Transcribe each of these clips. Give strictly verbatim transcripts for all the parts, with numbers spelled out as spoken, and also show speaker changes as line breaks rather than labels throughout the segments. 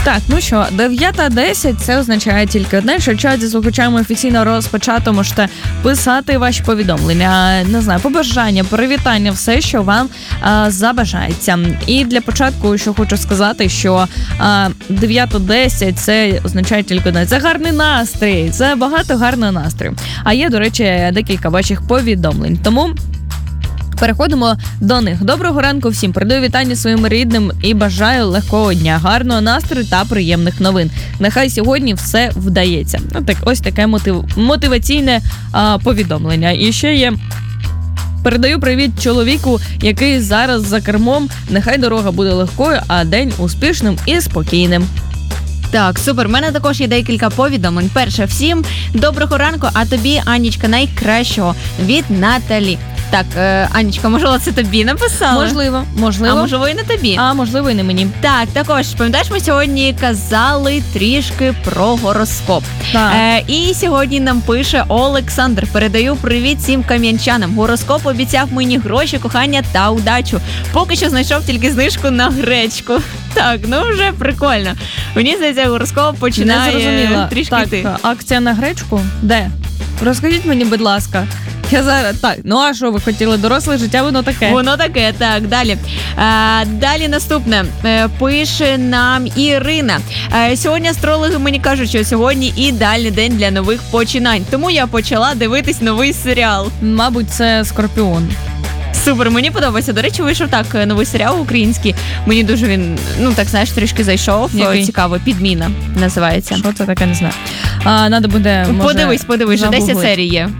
Так, ну що, дев'ята десять, це означає тільки одне, що чат зі слухачами офіційно розпочато. Можете писати ваші повідомлення, не знаю, побажання, привітання, все, що вам а, забажається. І для початку, що хочу сказати, що а, дев'ята десять, це означає тільки одне. Це гарний настрій, це багато гарного настрою. А є, до речі, декілька ваших повідомлень. Тому переходимо до них. Доброго ранку всім. Передаю вітання своїм рідним і бажаю легкого дня, гарного настрою та приємних новин. Нехай сьогодні все вдається. Ну, так, ось таке мотив... мотиваційне а, повідомлення. І ще є: передаю привіт чоловіку, який зараз за кермом. Нехай дорога буде легкою, а день успішним і спокійним.
Так, супер. У мене також є декілька повідомлень. Перше, всім доброго ранку, а тобі, Анічка, найкращого від Наталі. Так, е, Анічка, можливо, це тобі написали?
Можливо, можливо.
А можливо, і не тобі.
А можливо, і не мені.
Так, також, пам'ятаєш, ми сьогодні казали трішки про гороскоп.
Так.
Е, і сьогодні нам пише Олександр. Передаю привіт всім кам'янчанам. Гороскоп обіцяв мені гроші, кохання та удачу. Поки що знайшов тільки знижку на гречку. Так, ну вже прикольно. Мені здається, гороскоп починає трішки
так,
йти.
акція на гречку? Де? Розкажіть мені, будь ласка. Я зараз, так, ну а що ви хотіли? Доросле життя, воно таке.
Воно таке, так, далі. А, далі наступне. Е, пише нам Ірина. Е, сьогодні астрологи мені кажуть, що сьогодні ідеальний день для нових починань. Тому я почала дивитись новий серіал.
Мабуть, це Скорпіон.
Супер, мені подобається. До речі, вийшов так новий серіал український. Мені дуже він, ну так, знаєш, трішки зайшов.
Який?
Цікаво, «Підміна» називається.
Що це таке, не знаю. А, надо буде, може,
Подивись, подивись, вже десять
загуглить.
серій є.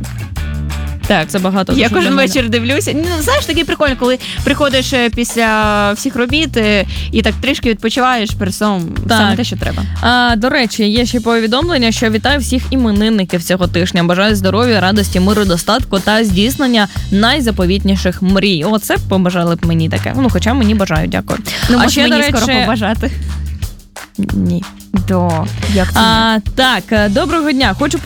Так, це багато.
Я
дуже
кожен
для мене.
вечір дивлюся. Ну, знаєш, такий прикольно, коли приходиш е, після всіх робіт е, і так трішки відпочиваєш перед сном.
Так.
Саме те, що треба.
А, до речі, є ще повідомлення, що вітаю всіх іменинників цього тижня. Бажаю здоров'я, радості, миру, достатку та здійснення найзаповітніших мрій. Оце б побажали б мені таке. Ну, хоча мені бажаю, дякую.
Ну,
а
може,
ще,
мені
до речі,
скоро побажати.
Ні.
До. Як це?
А, так, доброго дня. Хочу